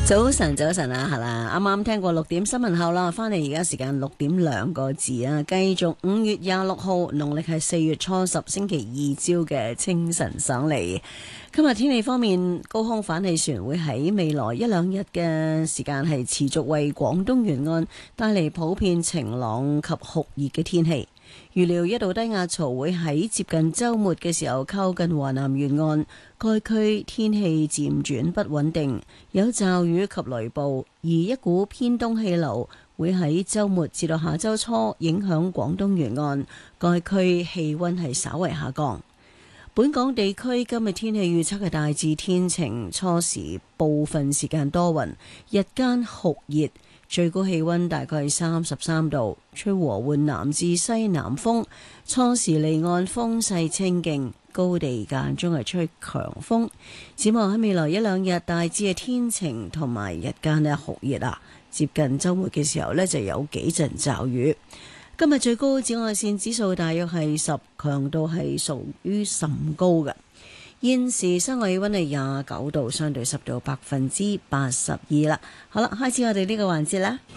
早晨，早晨啊，係啦，啱啱聽過6點新聞後啦，翻嚟而家時間6點2個字啊，繼續5月26號，農曆係4月初10星期二朝嘅清晨上嚟。今日天氣方面，高空反氣旋會喺未來1、2日嘅時間係持續為廣東沿岸帶嚟普遍晴朗及酷熱嘅天氣。預料一道低壓槽會喺接近週末嘅時候靠近華南沿岸，該區天氣漸轉不穩定，有驟雨及雷暴，而一股偏東氣流會喺週末至到下週初影響廣東沿岸，該區氣溫係稍為下降。本港地區今日天氣預測係大致天晴，初時部分時間多雲，日間酷熱。最高氣溫大概係33度，吹和緩南至西南風，初時離岸風勢清勁，高地間中係吹強風。展望喺未來1、2日，大致係天晴同埋日間咧酷熱啊，接近週末嘅時候呢，就有幾陣驟雨。今日最高紫外線指數大約係10，強度係屬於甚高嘅。現時室外氣溫係29度，相對濕度82%啦。好啦，開始我哋呢個環節啦。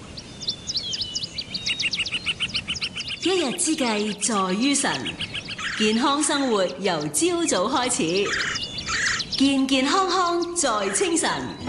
一日之計在於晨，健康生活由朝早開始，健健康康在清晨。